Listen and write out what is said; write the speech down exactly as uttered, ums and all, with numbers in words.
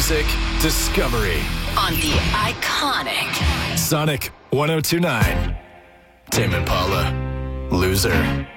music discovery on the iconic Sonic one oh two point nine. Tame Impala, Loser.